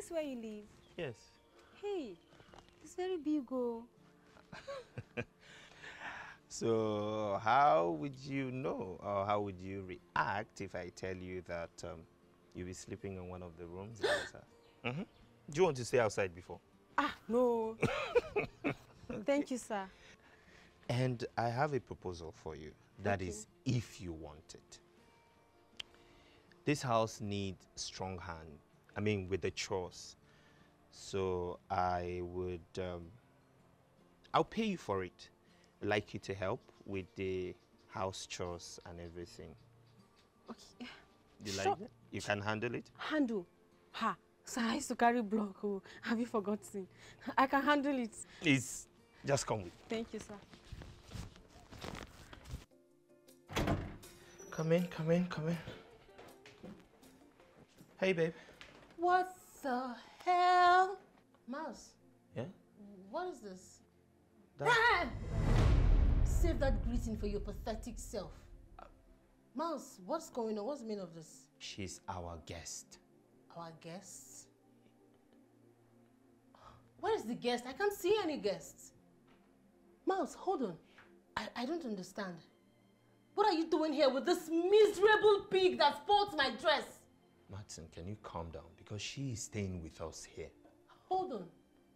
this where you live? Yes. Hey, it's very big, oh. So how would you know, or how would you react if I tell you that you'll be sleeping in one of the rooms in this house? Do you want to stay outside before? Ah, no. Thank you, sir. And I have a proposal for you. That Okay. is, if you want it. This house needs strong hand. I mean, with the chores. So I'll pay you for it. I'd like you to help with the house chores and everything. Okay. You like it? You can handle it? Handle? Ha. Sir, I used to carry block. Oh. Have you forgotten? I can handle it. Please, just come with me. Thank you, sir. Come in, come in, come in. Hey, babe. What the hell? Mouse, Yeah? what is this? That... Save that greeting for your pathetic self. Mouse, what's going on? What's the meaning of this? She's our guest. Our guests? Where is the guest? I can't see any guests. Mouse, hold on. I don't understand. What are you doing here with this miserable pig that spoils my dress? Martin, can you calm down? Because she is staying with us here. Hold on.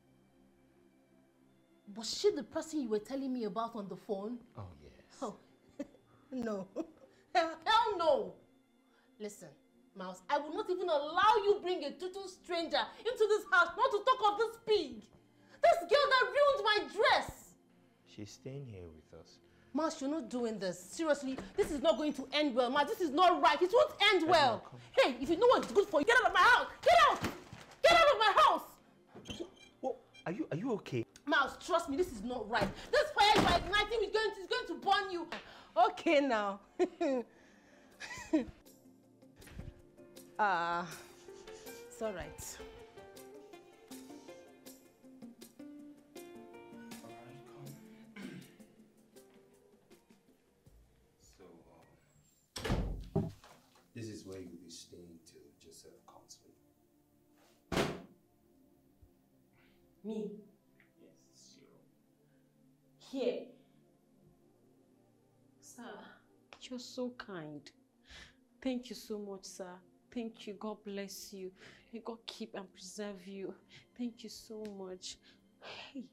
Was she the person you were telling me about on the phone? Oh, yes. Oh, no. Hell no. Listen, Mouse, I will not even allow you bring a total stranger into this house, not to talk of this pig. This girl that ruined my dress. She's staying here with us. Mouse, you're not doing this. Seriously, this is not going to end well. Mouse, this is not right. It won't end well. Hey, if you know what's good for you, get out of my house. Get out. Get out of my house. What? Are you okay? Mouse, trust me, this is not right. This fire you are igniting is going to burn you. Okay now. It's all right. This is where you'll be staying till Joseph comes with. Me? Yes, it's your room. Here? Sir, you're so kind. Thank you so much, sir. Thank you. God bless you. May God keep and preserve you. Thank you so much. Hey.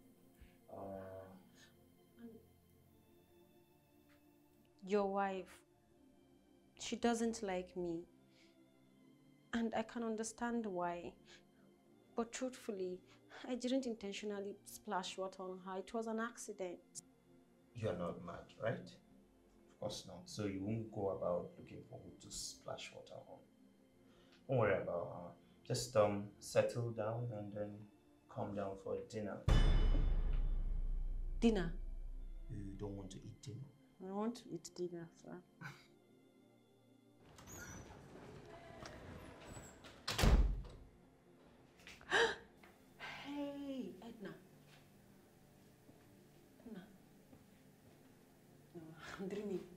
Your wife, she doesn't like me. And I can understand why. But truthfully, I didn't intentionally splash water on her. It was an accident. You're not mad, right? Of course not. So you won't go about looking for who to splash water on. Don't worry about her. Just settle down and then come down for dinner. Dinner? You don't want to eat dinner? I want to eat dinner, sir. Hey, Edna. Edna. No, I'm dreaming.